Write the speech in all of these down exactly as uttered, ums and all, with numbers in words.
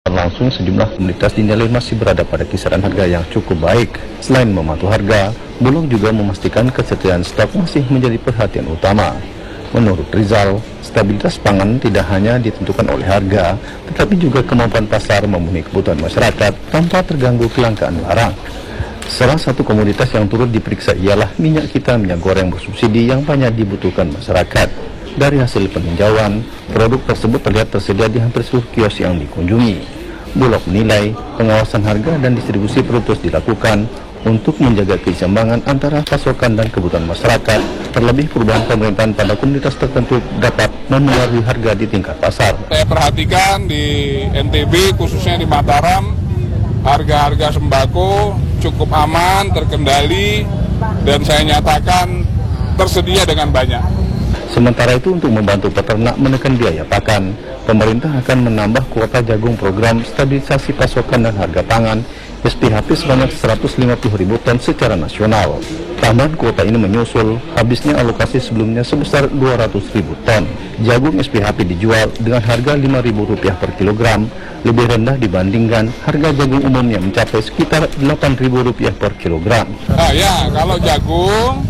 Langsung sejumlah komunitas dinilai masih berada pada kisaran harga yang cukup baik. Selain memantau harga, Bulog juga memastikan kesetiaan stok masih menjadi perhatian utama. Menurut Rizal, stabilitas pangan tidak hanya ditentukan oleh harga, tetapi juga kemampuan pasar memenuhi kebutuhan masyarakat tanpa terganggu kelangkaan barang. Salah satu komoditas yang turut diperiksa ialah minyak kita minyak goreng bersubsidi yang banyak dibutuhkan masyarakat. Dari hasil peninjauan, produk tersebut terlihat tersedia di hampir seluruh kios yang dikunjungi. Bulog menilai pengawasan harga dan distribusi perlu terus dilakukan untuk menjaga keseimbangan antara pasokan dan kebutuhan masyarakat. Terlebih perubahan pemerintahan pada komunitas tertentu dapat mempengaruhi harga di tingkat pasar. Saya perhatikan di N T B khususnya di Mataram, harga-harga sembako cukup aman, terkendali, dan saya nyatakan tersedia dengan banyak. Sementara itu untuk membantu peternak menekan biaya pakan, pemerintah akan menambah kuota jagung program stabilisasi pasokan dan harga pangan S P H P sebanyak seratus lima puluh ribu ton secara nasional. Tambahan kuota ini menyusul habisnya alokasi sebelumnya sebesar dua ratus ribu ton. Jagung S P H P dijual dengan harga lima ribu rupiah per kilogram, lebih rendah dibandingkan harga jagung umum yang mencapai sekitar delapan ribu rupiah per kilogram. Nah ya, kalau jagung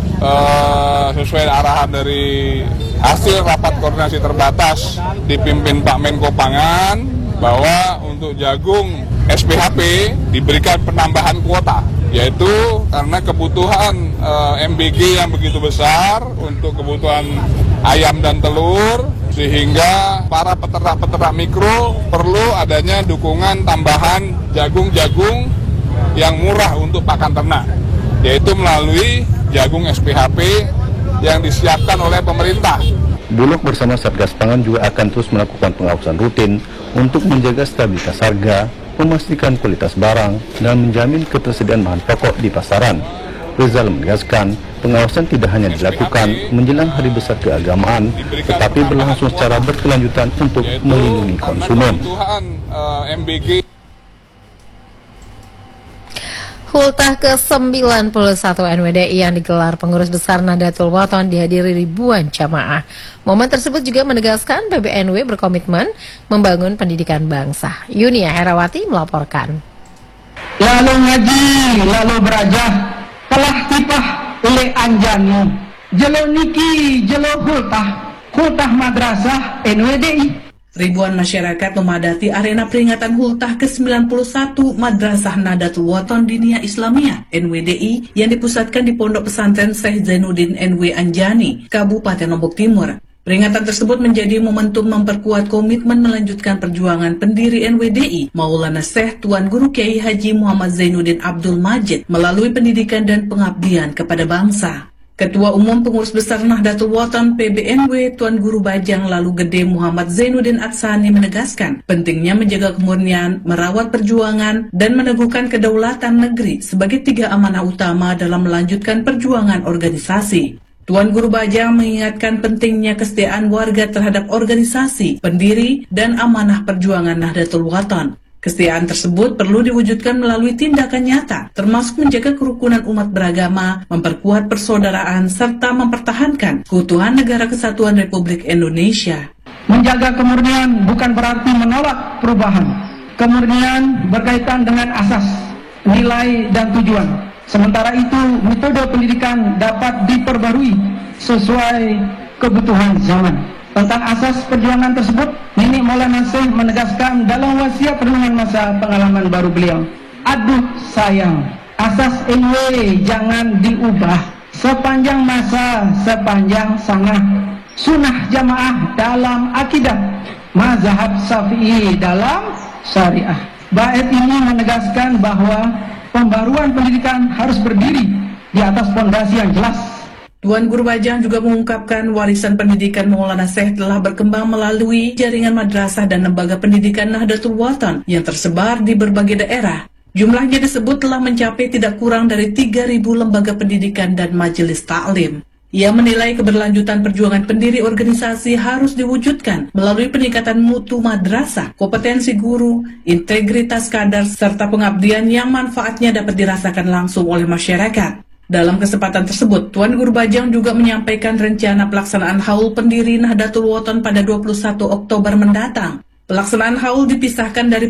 Uh, sesuai arahan dari hasil rapat koordinasi terbatas dipimpin Pak Menko Pangan bahwa untuk jagung S P H P diberikan penambahan kuota, yaitu karena kebutuhan uh, M B G yang begitu besar untuk kebutuhan ayam dan telur, sehingga para peternak-peternak mikro perlu adanya dukungan tambahan jagung-jagung yang murah untuk pakan ternak, yaitu melalui jagung S P H P yang disiapkan oleh pemerintah. Bulog bersama Satgas Pangan juga akan terus melakukan pengawasan rutin untuk menjaga stabilitas harga, memastikan kualitas barang, dan menjamin ketersediaan bahan pokok di pasaran. Rizal menegaskan, pengawasan tidak hanya dilakukan menjelang hari besar keagamaan, tetapi berlangsung secara berkelanjutan untuk melindungi konsumen. Hultah ke sembilan puluh satu N W D I yang digelar pengurus besar Nahdlatul Wathon dihadiri ribuan jamaah. Momen tersebut juga menegaskan P B N W berkomitmen membangun pendidikan bangsa. Yunia Herawati melaporkan. Lalu ngaji, lalu berajah, telah tipah oleh anjani, jelo niki, jelo hultah, hultah madrasah N W D I. Ribuan masyarakat memadati arena peringatan Hultah ke sembilan puluh satu Madrasah Nahdlatul Wathon Diniyah Islamiyah N W D I yang dipusatkan di Pondok Pesantren Syekh Zainuddin N W Anjani, Kabupaten Lombok Timur. Peringatan tersebut menjadi momentum memperkuat komitmen melanjutkan perjuangan pendiri N W D I, Maulana Syekh Tuan Guru Kiai Haji Muhammad Zainuddin Abdul Majid, melalui pendidikan dan pengabdian kepada bangsa. Ketua Umum Pengurus Besar Nahdlatul Wathon P B N W Tuan Guru Bajang Lalu Gede Muhammad Zainuddin Atsani menegaskan pentingnya menjaga kemurnian, merawat perjuangan, dan meneguhkan kedaulatan negeri sebagai tiga amanah utama dalam melanjutkan perjuangan organisasi. Tuan Guru Bajang mengingatkan pentingnya kesetiaan warga terhadap organisasi, pendiri, dan amanah perjuangan Nahdlatul Wathon. Kesetiaan tersebut perlu diwujudkan melalui tindakan nyata, termasuk menjaga kerukunan umat beragama, memperkuat persaudaraan, serta mempertahankan keutuhan Negara Kesatuan Republik Indonesia. Menjaga kemurnian bukan berarti menolak perubahan. Kemurnian berkaitan dengan asas, nilai, dan tujuan. Sementara itu, metode pendidikan dapat diperbarui sesuai kebutuhan zaman. Tentang asas perjuangan tersebut, Nenek Maulana Syekh menegaskan dalam wasiat renungan masa pengalaman baru beliau. Aduh sayang, asas N W jangan diubah sepanjang masa, sepanjang sanah. Sunnah jamaah dalam akidah, mazhab Syafi'i dalam syariah. Bait ini menegaskan bahwa pembaruan pendidikan harus berdiri di atas fondasi yang jelas. Tuan Guru Bajang juga mengungkapkan warisan pendidikan Maulana Syekh telah berkembang melalui jaringan madrasah dan lembaga pendidikan Nahdlatul Wathon yang tersebar di berbagai daerah. Jumlahnya disebut telah mencapai tidak kurang dari tiga ribu lembaga pendidikan dan majelis taklim. Ia menilai keberlanjutan perjuangan pendiri organisasi harus diwujudkan melalui peningkatan mutu madrasah, kompetensi guru, integritas kadar, serta pengabdian yang manfaatnya dapat dirasakan langsung oleh masyarakat. Dalam kesempatan tersebut, Tuan Guru Bajang juga menyampaikan rencana pelaksanaan haul pendiri Nahdlatul Wathon pada dua puluh satu Oktober mendatang. Pelaksanaan haul dipisahkan dari